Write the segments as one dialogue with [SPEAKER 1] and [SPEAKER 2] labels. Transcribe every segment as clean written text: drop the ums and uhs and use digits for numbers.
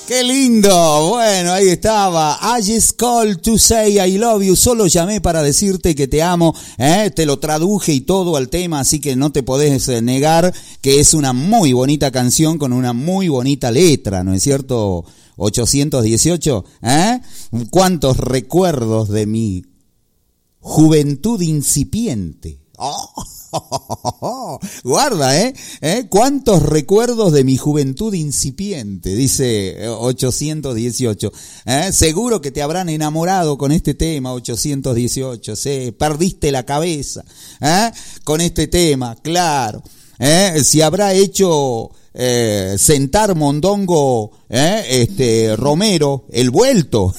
[SPEAKER 1] ¡Qué lindo! Bueno, ahí estaba. I just called to say I love you. Solo llamé para decirte que te amo. Te lo traduje y todo al tema, así que no te podés negar que es una muy bonita canción con una muy bonita letra, ¿no es cierto? 818. ¿Cuántos recuerdos de mi juventud incipiente? Guarda, ¿cuántos recuerdos de mi juventud incipiente? Dice 818. Seguro que te habrán enamorado con este tema, 818. ¿Sí? Perdiste la cabeza, con este tema, claro. Si habrá hecho sentar mondongo, Romero, el vuelto.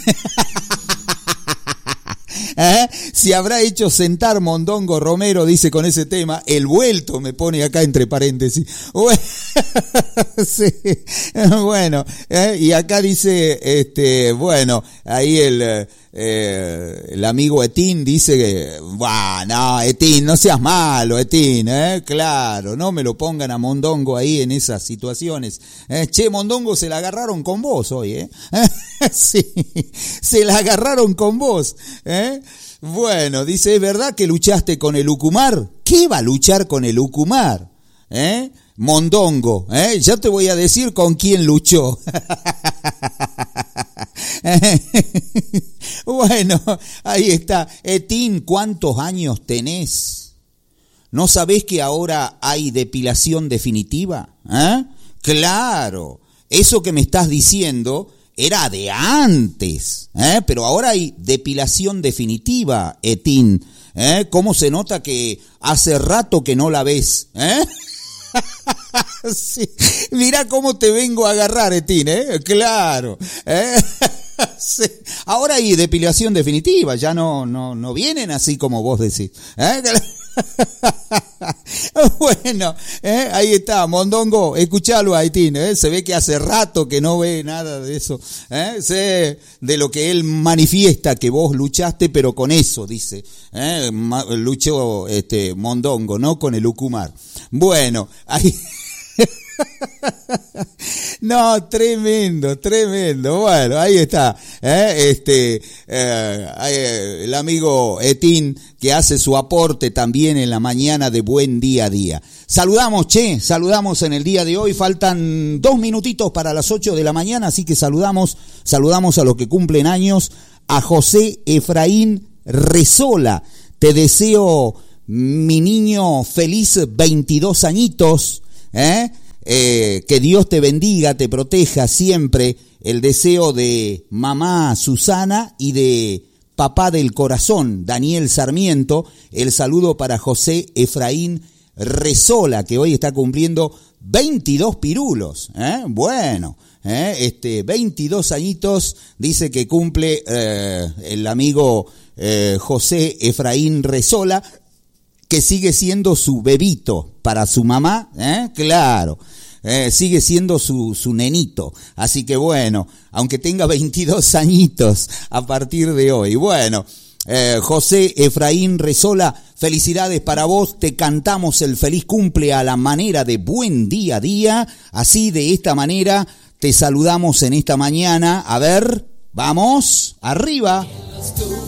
[SPEAKER 1] Si habrá hecho sentar mondongo Romero, dice con ese tema, el vuelto, me pone acá entre paréntesis. Sí. Bueno, y acá dice, bueno, ahí el amigo Etín dice que, no, Etín, no seas malo, Etín, claro, no me lo pongan a mondongo ahí en esas situaciones. Che, mondongo, se la agarraron con vos hoy, Sí, se la agarraron con vos, Bueno, dice, ¿es verdad que luchaste con el Ucumar? ¿Qué va a luchar con el Ucumar? Mondongo, ya te voy a decir con quién luchó. Bueno, ahí está. Etín, ¿cuántos años tenés? ¿No sabés que ahora hay depilación definitiva? Claro, eso que me estás diciendo era de antes, pero ahora hay depilación definitiva, Etín. ¿Cómo se nota que hace rato que no la ves? Sí. Mirá cómo te vengo a agarrar, Etín, claro. Sí. Ahora hay depilación definitiva, ya no vienen así como vos decís. Bueno, ahí está, mondongo, escuchalo a Etín, se ve que hace rato que no ve nada de eso, sé de lo que él manifiesta que vos luchaste, pero con eso, dice, luchó mondongo, no con el Ucumar. Bueno, ahí... No, tremendo. Bueno, ahí está, el amigo Etín que hace su aporte también en la mañana de Buen Día a Día. Saludamos en el día de hoy. Faltan 2 minutitos para las 8 de la mañana, así que saludamos a los que cumplen años. A José Efraín Resola. Te deseo, mi niño, feliz 22 añitos, que Dios te bendiga, te proteja siempre. El deseo de mamá Susana y de papá del corazón, Daniel Sarmiento. El saludo para José Efraín Resola, que hoy está cumpliendo 22 pirulos. Bueno, 22 añitos, dice que cumple el amigo José Efraín Resola, que sigue siendo su bebito para su mamá, claro. Sigue siendo su nenito, así que bueno, aunque tenga 22 añitos a partir de hoy. Bueno, José Efraín Resola, felicidades para vos, te cantamos el feliz cumple a la manera de Buen Día a Día, así de esta manera te saludamos en esta mañana. A ver, vamos, arriba.